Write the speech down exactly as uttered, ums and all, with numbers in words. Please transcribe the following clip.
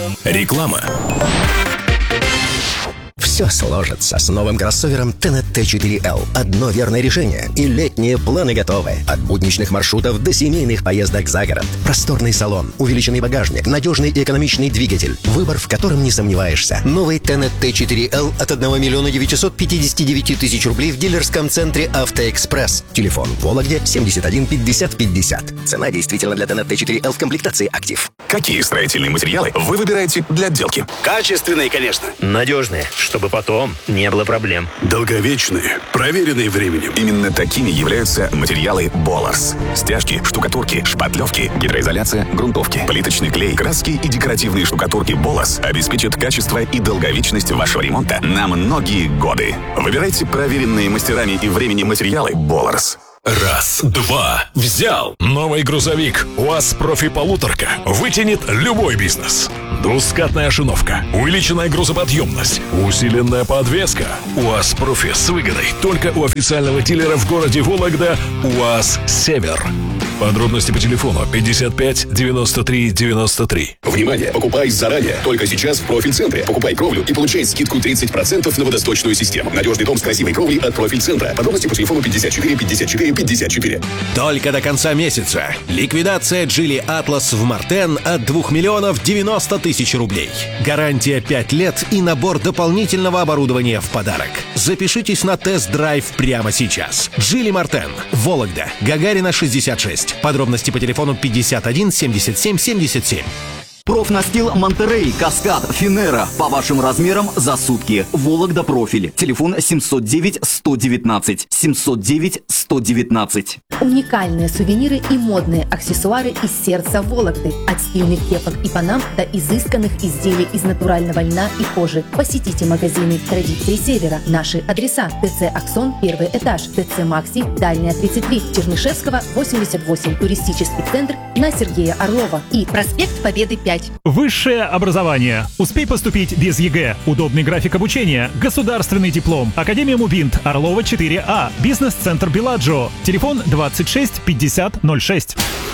Реклама. Все сложится с новым кроссовером Tennet Т четыре Л. Одно верное решение, и летние планы готовы. От будничных маршрутов до семейных поездок за город. Просторный салон, увеличенный багажник, надежный и экономичный двигатель. Выбор, в котором не сомневаешься. Новый Tennet Т четыре Л от одного миллиона девятисот пятидесяти девяти тысяч рублей в дилерском центре «Автоэкспресс». Телефон в Вологде семьдесят один пятьдесят пятьдесят. Цена действительно для Tennet Т четыре Л в комплектации «Актив». Какие строительные материалы вы выбираете для отделки? Качественные, конечно. Надежные, чтобы потом не было проблем. Долговечные, проверенные временем. Именно такими являются материалы Боларс. Стяжки, штукатурки, шпатлевки, гидроизоляция, грунтовки, плиточный клей, краски и декоративные штукатурки Боларс обеспечат качество и долговечность вашего ремонта на многие годы. Выбирайте проверенные мастерами и временем материалы Боларс. Раз, два, взял. Новый грузовик УАЗ Профи Полуторка вытянет любой бизнес. Двускатная ошиновка, увеличенная грузоподъемность, усиленная подвеска. УАЗ Профи с выгодой только у официального дилера в городе Вологда УАЗ Север. Подробности по телефону пятьдесят пять девяносто три девяносто три. Внимание! Покупай заранее. Только сейчас в Профиль-центре. Покупай кровлю и получай скидку тридцать процентов на водосточную систему. Надежный дом с красивой кровлей от Профиль-центра. Подробности по телефону пятьдесят четыре пятьдесят четыре пятьдесят четыре. Только до конца месяца. Ликвидация Geely Atlas в Мартен от двух миллионов девяносто тысяч рублей. Гарантия пять лет и набор дополнительного оборудования в подарок. Запишитесь на тест-драйв прямо сейчас. Geely Мартен. Вологда. Гагарина шестьдесят шесть. Подробности по телефону пятьдесят один семьдесят семь семьдесят семь. Профнастил Монтерей, Каскад, Финера. По вашим размерам за сутки. Вологда Профиль. Телефон семьсот девять сто девятнадцать. семьсот девять сто девятнадцать. Уникальные сувениры и модные аксессуары из сердца Вологды. От стильных кепок и панам до изысканных изделий из натурального льна и кожи. Посетите магазины «Традиции Севера». Наши адреса: ТЦ «Аксон», первый этаж, ТЦ «Макси», Дальняя, тридцать три, Чернышевского, восемьдесят восемь, туристический центр на Сергея Орлова и проспект Победы пять. Высшее образование. Успей поступить без ЕГЭ. Удобный график обучения. Государственный диплом. Академия Мубинт. Орлова четыре А. Бизнес-центр Беладжо. Телефон двадцать шесть пятьдесят ноль шесть.